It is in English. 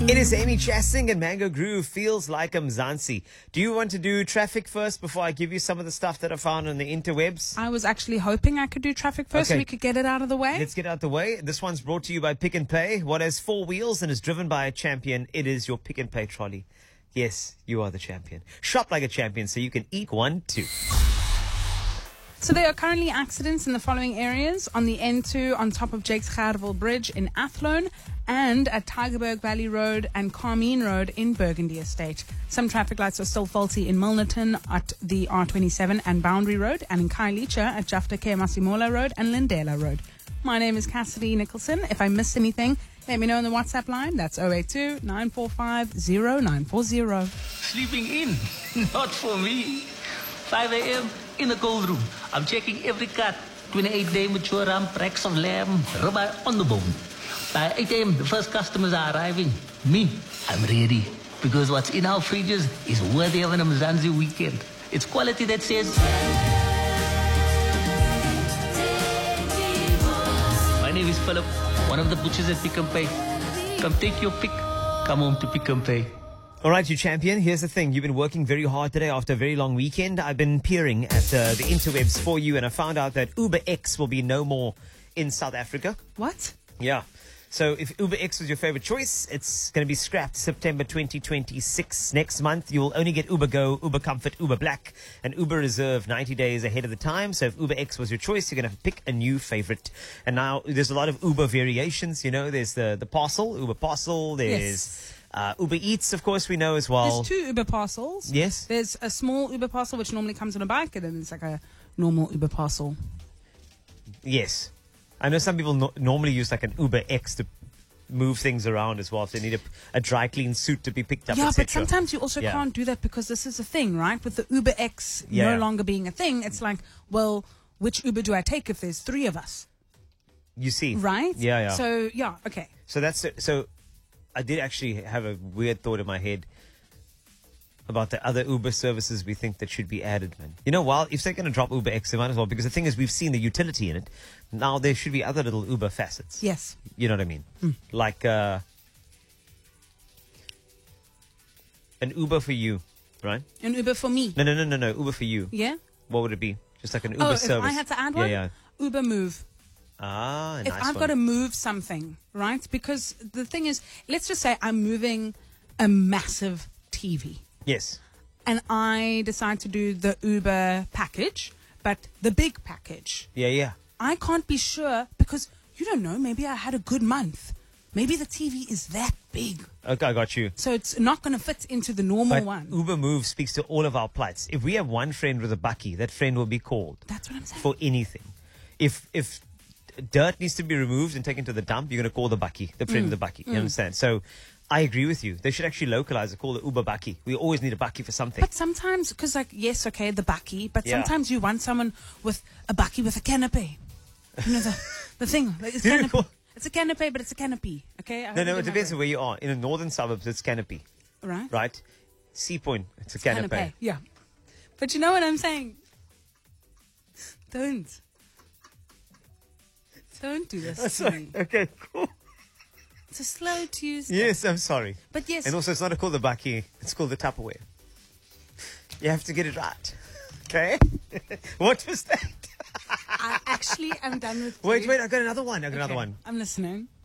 It is Amy Chasing and Mango Groove feels like Mzansi. Do you want to do traffic first before I give you some of the stuff that I found on the interwebs? I was actually hoping I could do traffic first so Okay. we could get it out of the way. Let's get out the way. This one's brought to you by Pick and Pay. What has 4 wheels and is driven by a champion? It is your Pick and Pay trolley. Yes, you are the champion. Shop like a champion so you can eat one too. So there are currently accidents in the following areas: on the N2 on top of Jakes Gerwel Bridge in Athlone, and at Tygerberg Valley Road and Carmine Road in Burgundy Estate. Some traffic lights are still faulty in Milnerton at the R27 and Boundary Road, and in Khayelitsha at Jafta K Masimola Road and Lindela Road. My name is Cassidy Nicholson. If I missed anything, let me know on the WhatsApp line. That's 082 945 0940. Sleeping in? Not for me. 5 a.m. in the cold room. I'm checking every cut. 28-day mature ram, racks of lamb, ribeye on the bone. By 8 a.m., the first customers are arriving. Me, I'm ready. Because what's in our fridges is worthy of an Mzansi weekend. It's quality that says... My name is Philip, one of the butchers at Pick and Pay. Come take your pick. Come home to Pick and Pay. All right, you champion. Here's the thing. You've been working very hard today after a very long weekend. I've been peering at the interwebs for you, and I found out that Uber X will be no more in South Africa. What? Yeah. So if Uber X was your favorite choice, it's going to be scrapped September 2026. Next month, you will only get Uber Go, Uber Comfort, Uber Black, and Uber Reserve 90 days ahead of the time. So if Uber X was your choice, you're going to have to pick a new favorite. And now there's a lot of Uber variations. You know, there's the parcel, Uber Parcel. There's Uber Eats, of course, we know as well. There's 2 Uber parcels. Yes. There's a small Uber parcel, which normally comes on a bike, and then there's like a normal Uber parcel. Yes. I know some people normally use like an Uber X to move things around as well. If they need a dry clean suit to be picked up, Yeah, etc. but sometimes you also can't do that because this is a thing, right? With the Uber X Yeah. no longer being a thing, it's like, well, which Uber do I take if there's 3 of us, You see. right? Yeah. So, yeah, okay. So that's it. So I did actually have a weird thought in my head about the other Uber services we think that should be added, man. You know, well, if they're going to drop Uber X, they might as well, because the thing is, we've seen the utility in it. Now there should be other little Uber facets. Yes. You know what I mean? Like an Uber for you, right? An Uber for me. No. Uber for you. Yeah? What would it be? Just like an Uber Oh, if service. I had to add one? Yeah. Uber Move. Ah, If nice I've one. got to move something, right? Because the thing is, let's just say I'm moving a massive TV. Yes. And I decide to do the Uber package, but the big package. Yeah. I can't be sure because you don't know. Maybe I had a good month. Maybe the TV is that big. Okay, I got you. So it's not going to fit into the normal But one. Uber Move speaks to all of our plights. If we have one friend with a bakkie, that friend will be called That's what I'm saying. for anything. If dirt needs to be removed and taken to the dump, you're going to call the bakkie, the friend of the bakkie. You understand? So I agree with you. They should actually localize it, call it Uber bakkie. We always need a bakkie for something. But sometimes, because like, yes, okay, the bakkie, but Yeah. sometimes you want someone with a bakkie with a canopy. You know, the thing. Like, it's, Beautiful. it's a canopy, but it's a canopy. Okay? I hope No, you it get my depends on point. where you are. In the northern suburbs, it's canopy, Right? right? Sea Point, it's a canopy. Canopy. Yeah. But you know what I'm saying? Don't do this to Sorry. me. Okay, cool. It's a slow Tuesday. Yes, I'm sorry. But yes, And also, it's not called the bakkie, it's called the Tupperware. You have to get it right. Okay? What was that? I actually am done with Wait, you. I got another one. Okay, I'm listening.